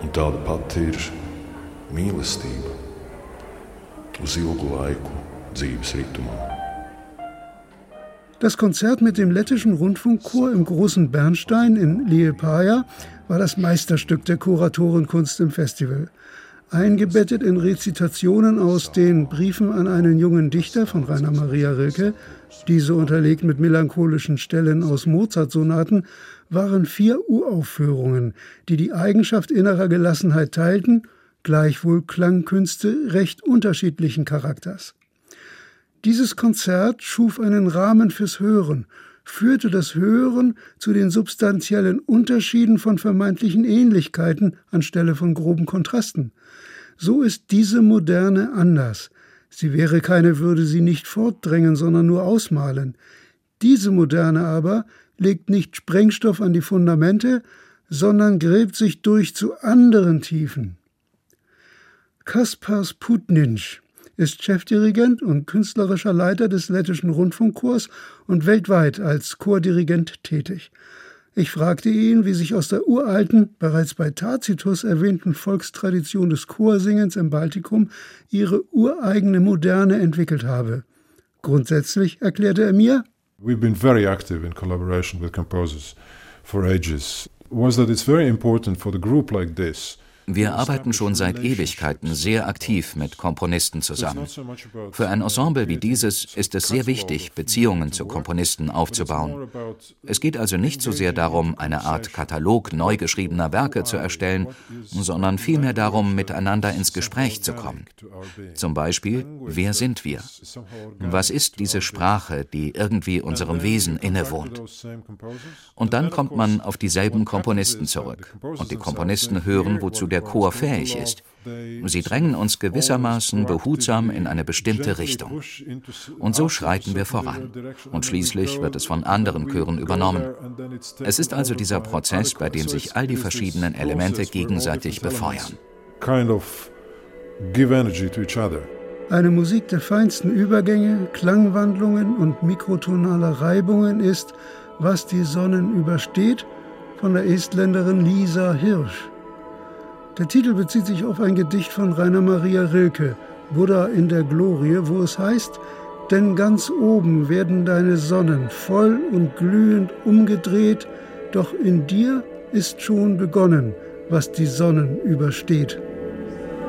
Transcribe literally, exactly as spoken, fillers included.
Un tāda pati ir mīlestība uz ilgu laiku dzīves ritumā. Das Konzert mit dem lettischen Rundfunkchor im Großen Bernstein in Liepāja war das Meisterstück der Kuratorenkunst im Festival. Eingebettet in Rezitationen aus den Briefen an einen jungen Dichter von Rainer Maria Rilke, diese unterlegt mit melancholischen Stellen aus Mozart-Sonaten, waren vier Uraufführungen, die die Eigenschaft innerer Gelassenheit teilten, gleichwohl Klangkünste recht unterschiedlichen Charakters. Dieses Konzert schuf einen Rahmen fürs Hören, führte das Hören zu den substanziellen Unterschieden von vermeintlichen Ähnlichkeiten anstelle von groben Kontrasten. So ist diese Moderne anders. Sie wäre keine, würde sie nicht fortdrängen, sondern nur ausmalen. Diese Moderne aber legt nicht Sprengstoff an die Fundamente, sondern gräbt sich durch zu anderen Tiefen. Kaspar Sputninch ist Chefdirigent und künstlerischer Leiter des lettischen Rundfunkchors und weltweit als Chordirigent tätig. Ich fragte ihn, wie sich aus der uralten, bereits bei Tacitus erwähnten Volkstradition des Chorsingens im Baltikum ihre ureigene Moderne entwickelt habe. Grundsätzlich erklärte er mir: We've been very active in collaboration with composers for ages. Was that it's very important for the group like this. Wir arbeiten schon seit Ewigkeiten sehr aktiv mit Komponisten zusammen. Für ein Ensemble wie dieses ist es sehr wichtig, Beziehungen zu Komponisten aufzubauen. Es geht also nicht so sehr darum, eine Art Katalog neu geschriebener Werke zu erstellen, sondern vielmehr darum, miteinander ins Gespräch zu kommen. Zum Beispiel, wer sind wir? Was ist diese Sprache, die irgendwie unserem Wesen innewohnt? Und dann kommt man auf dieselben Komponisten zurück. Und die Komponisten hören, wozu der der Chor fähig ist. Sie drängen uns gewissermaßen behutsam in eine bestimmte Richtung. Und so schreiten wir voran. Und schließlich wird es von anderen Chören übernommen. Es ist also dieser Prozess, bei dem sich all die verschiedenen Elemente gegenseitig befeuern. Eine Musik der feinsten Übergänge, Klangwandlungen und mikrotonaler Reibungen ist Was die Sonnen übersteht von der Estländerin Lisa Hirsch. Der Titel bezieht sich auf ein Gedicht von Rainer Maria Rilke, Buddha in der Glorie, wo es heißt: Denn ganz oben werden deine Sonnen voll und glühend umgedreht, doch in dir ist schon begonnen, was die Sonnen übersteht.